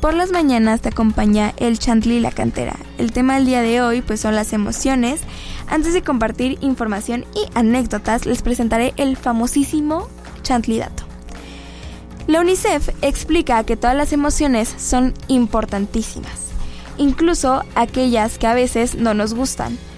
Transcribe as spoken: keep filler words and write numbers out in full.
Por las mañanas te acompaña el Chantlly La Cantera. El tema del día de hoy pues son las emociones. Antes de compartir información y anécdotas, les presentaré el famosísimo Chantlly Dato. La UNICEF explica que todas las emociones son importantísimas, incluso aquellas que a veces no nos gustan.